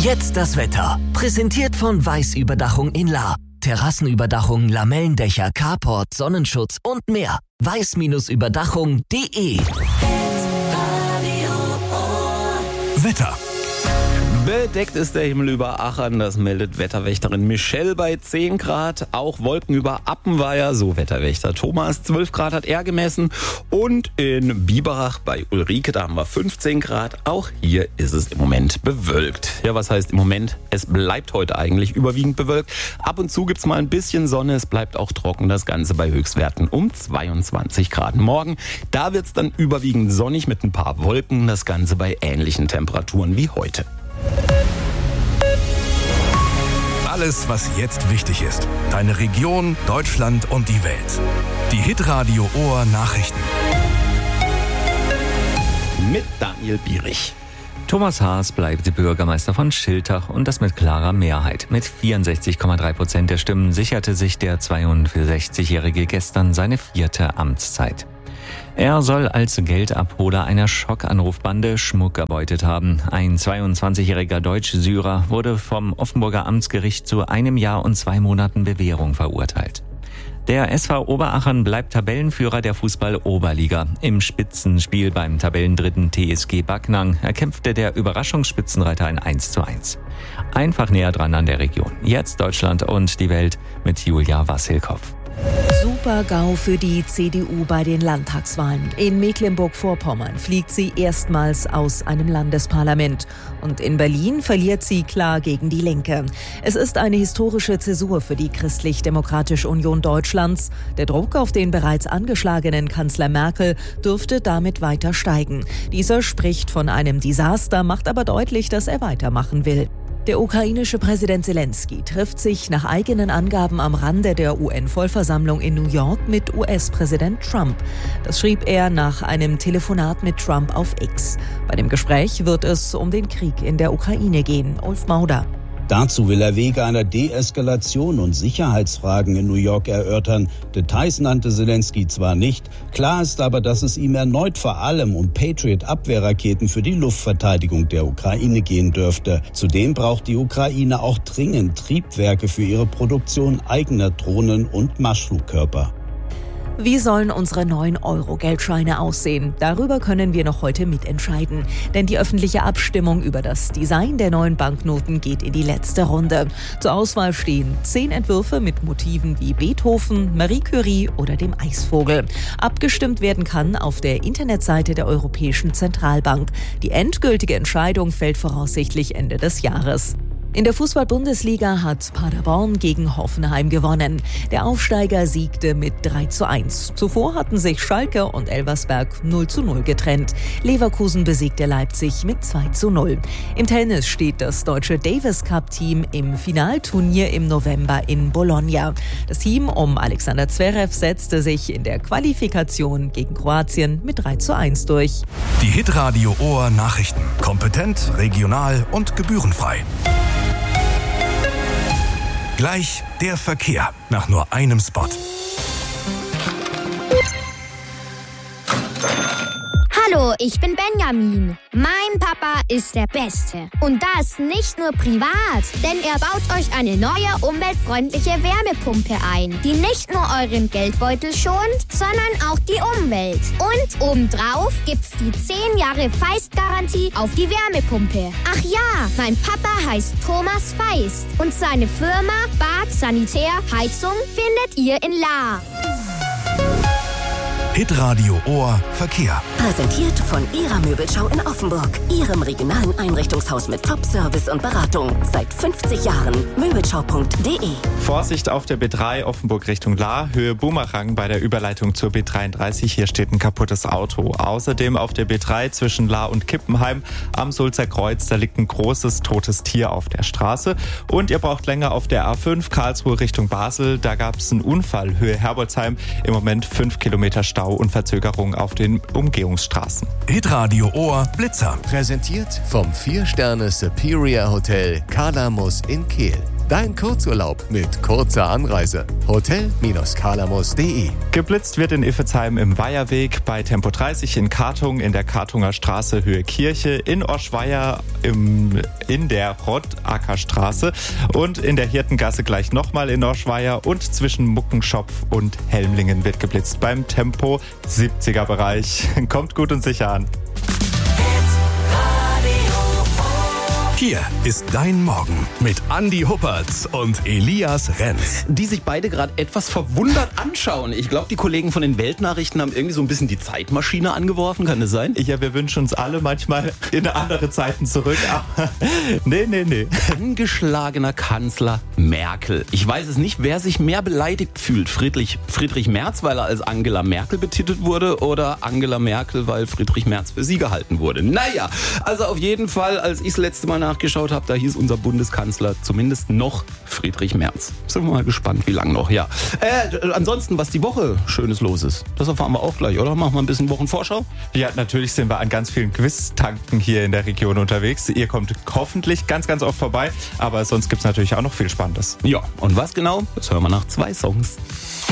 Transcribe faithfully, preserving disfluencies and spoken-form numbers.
Jetzt das Wetter. Präsentiert von Weiß-Überdachung in Lahr. Terrassenüberdachung, Lamellendächer, Carport, Sonnenschutz und mehr. weiß Überdachung punkt de. Wetter. Bedeckt ist der Himmel über Aachen, das meldet Wetterwächterin Michelle bei zehn Grad. Auch Wolken über Appenweier, so Wetterwächter Thomas. zwölf Grad hat er gemessen. Und in Biberach bei Ulrike, da haben wir fünfzehn Grad. Auch hier ist es im Moment bewölkt. Ja, was heißt im Moment? Es bleibt heute eigentlich überwiegend bewölkt. Ab und zu gibt's mal ein bisschen Sonne, es bleibt auch trocken. Das Ganze bei Höchstwerten um zweiundzwanzig Grad. Morgen, da wird's dann überwiegend sonnig mit ein paar Wolken. Das Ganze bei ähnlichen Temperaturen wie heute. Alles, was jetzt wichtig ist. Deine Region, Deutschland und die Welt. Die Hitradio Ohr Nachrichten. Mit Daniel Bierich. Thomas Haas bleibt Bürgermeister von Schiltach und das mit klarer Mehrheit. Mit vierundsechzig Komma drei Prozent der Stimmen sicherte sich der zweiundsechzigjährige gestern seine vierte Amtszeit. Er soll als Geldabholer einer Schockanrufbande Schmuck erbeutet haben. Ein zweiundzwanzigjähriger Deutsch-Syrer wurde vom Offenburger Amtsgericht zu einem Jahr und zwei Monaten Bewährung verurteilt. Der S V Oberachern bleibt Tabellenführer der Fußball-Oberliga. Im Spitzenspiel beim Tabellendritten T S G Backnang erkämpfte der Überraschungsspitzenreiter ein eins zu eins. Einfach näher dran an der Region. Jetzt Deutschland und die Welt mit Julia Wassilkow. Super-GAU für die C D U bei den Landtagswahlen. In Mecklenburg-Vorpommern fliegt sie erstmals aus einem Landesparlament. Und in Berlin verliert sie klar gegen die Linke. Es ist eine historische Zäsur für die Christlich-Demokratische Union Deutschlands. Der Druck auf den bereits angeschlagenen Kanzler Merkel dürfte damit weiter steigen. Dieser spricht von einem Desaster, macht aber deutlich, dass er weitermachen will. Der ukrainische Präsident Zelensky trifft sich nach eigenen Angaben am Rande der U N-Vollversammlung in New York mit U S-Präsident Trump. Das schrieb er nach einem Telefonat mit Trump auf X. Bei dem Gespräch wird es um den Krieg in der Ukraine gehen. Ulf Mauder. Dazu will er Wege einer Deeskalation und Sicherheitsfragen in New York erörtern. Details nannte Zelensky zwar nicht, klar ist aber, dass es ihm erneut vor allem um Patriot-Abwehrraketen für die Luftverteidigung der Ukraine gehen dürfte. Zudem braucht die Ukraine auch dringend Triebwerke für ihre Produktion eigener Drohnen und Marschflugkörper. Wie sollen unsere neuen Euro-Geldscheine aussehen? Darüber können wir noch heute mitentscheiden. Denn die öffentliche Abstimmung über das Design der neuen Banknoten geht in die letzte Runde. Zur Auswahl stehen zehn Entwürfe mit Motiven wie Beethoven, Marie Curie oder dem Eisvogel. Abgestimmt werden kann auf der Internetseite der Europäischen Zentralbank. Die endgültige Entscheidung fällt voraussichtlich Ende des Jahres. In der Fußball-Bundesliga hat Paderborn gegen Hoffenheim gewonnen. Der Aufsteiger siegte mit drei zu eins. Zuvor hatten sich Schalke und Elversberg null zu null getrennt. Leverkusen besiegte Leipzig mit zwei zu null. Im Tennis steht das deutsche Davis-Cup-Team im Finalturnier im November in Bologna. Das Team um Alexander Zverev setzte sich in der Qualifikation gegen Kroatien mit drei zu eins durch. Die Hitradio Ohr Nachrichten. Kompetent, regional und gebührenfrei. Gleich der Verkehr nach nur einem Spot. Hallo, ich bin Benjamin. Mein Papa ist der Beste. Und das nicht nur privat, denn er baut euch eine neue umweltfreundliche Wärmepumpe ein, die nicht nur euren Geldbeutel schont, sondern auch die Umwelt. Und obendrauf gibt's die zehn Jahre Feist-Garantie auf die Wärmepumpe. Ach ja, mein Papa heißt Thomas Feist und seine Firma Bad Sanitär Heizung findet ihr in Lahr. Hitradio Ohr Verkehr. Präsentiert von Ihrer Möbelschau in Offenburg. Ihrem regionalen Einrichtungshaus mit Top-Service und Beratung. Seit fünfzig Jahren. Möbelschau punkt de. Vorsicht auf der B drei Offenburg Richtung Lahr, Höhe Bumerang bei der Überleitung zur B dreiunddreißig. Hier steht ein kaputtes Auto. Außerdem auf der B drei zwischen Lahr und Kippenheim am Sulzer Kreuz. Da liegt ein großes totes Tier auf der Straße. Und ihr braucht länger auf der A fünf Karlsruhe Richtung Basel. Da gab es einen Unfall, Höhe Herbolzheim. Im Moment fünf Kilometer Stau und Verzögerung auf den Umgehungsstraßen. Hitradio Ohr Blitzer. Präsentiert vom vier Sterne Superior Hotel Kalamus in Kehl. Dein Kurzurlaub mit kurzer Anreise. hotel Bindestrich kalamos punkt de. Geblitzt wird in Iffezheim im Weiherweg, bei Tempo dreißig in Kartung, in der Kartunger Straße Höhe Kirche, in Oschweier im, in der Rottacker und in der Hirtengasse gleich nochmal in Oschweier und zwischen Muckenschopf und Helmlingen wird geblitzt beim Tempo siebziger Bereich. Kommt gut und sicher an. Hier ist dein Morgen mit Andi Huppertz und Elias Renz. Die sich beide gerade etwas verwundert anschauen. Ich glaube, die Kollegen von den Weltnachrichten haben irgendwie so ein bisschen die Zeitmaschine angeworfen. Kann das sein? Ja, wir wünschen uns alle manchmal in andere Zeiten zurück. Aber nee, nee, nee. Angeschlagener Kanzler Merkel. Ich weiß es nicht, wer sich mehr beleidigt fühlt. Friedrich, Friedrich Merz, weil er als Angela Merkel betitelt wurde, oder Angela Merkel, weil Friedrich Merz für sie gehalten wurde. Naja, also auf jeden Fall, als ich das letzte Mal nachgeschaut habe, da hieß unser Bundeskanzler zumindest noch Friedrich Merz. Sind wir mal gespannt, wie lange noch, ja. Äh, ansonsten, was die Woche Schönes los ist, das erfahren wir auch gleich, oder? Machen wir ein bisschen Wochenvorschau? Ja, natürlich sind wir an ganz vielen Quiz-Tanken hier in der Region unterwegs. Ihr kommt hoffentlich ganz, ganz oft vorbei, aber sonst gibt es natürlich auch noch viel Spannendes. Ja, und was genau? Das hören wir nach zwei Songs.